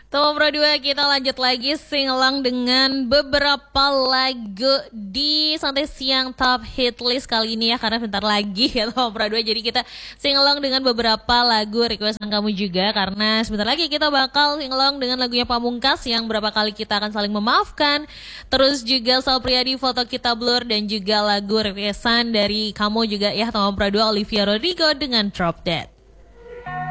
Top Pro 2 kita lanjut lagi singelang dengan beberapa lagu di Santai Siang Top Hit List kali ini ya. Karena bentar lagi ya Top Pro 2, jadi kita singelang dengan beberapa lagu requestan kamu juga. Karena sebentar lagi kita bakal singelang dengan lagunya Pamungkas yang berapa kali kita akan saling memaafkan. Terus juga Sal Priadi, Foto Kita Blur, dan juga lagu requestan dari kamu juga ya Top Pro 2 Olivia Rodrigo dengan Drop Dead.